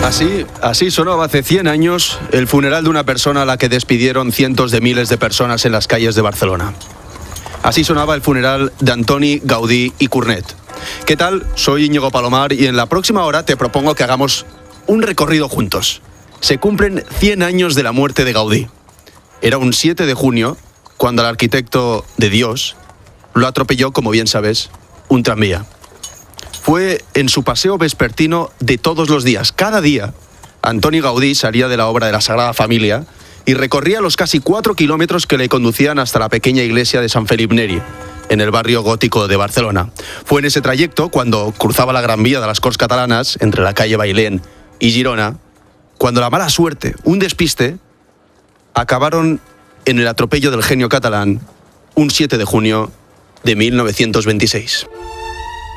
Así sonaba hace 100 años el funeral de una persona a la que despidieron cientos de miles de personas en las calles de Barcelona. Así sonaba el funeral de Antoni Gaudí i Cornet. ¿Qué tal? Soy Íñigo Palomar y en la próxima hora te propongo que hagamos un recorrido juntos. Se cumplen 100 años de la muerte de Gaudí. Era un 7 de junio cuando el arquitecto de Dios lo atropelló, como bien sabes, un tranvía. Fue en su paseo vespertino de todos los días. Cada día, Antoni Gaudí salía de la obra de la Sagrada Familia y recorría los casi 4 kilómetros que le conducían hasta la pequeña iglesia de Sant Felip Neri, en el barrio gótico de Barcelona. Fue en ese trayecto, cuando cruzaba la Gran Vía de las Corts Catalanas, entre la calle Bailén y Girona, cuando la mala suerte, un despiste, acabaron en el atropello del genio catalán un 7 de junio de 1926.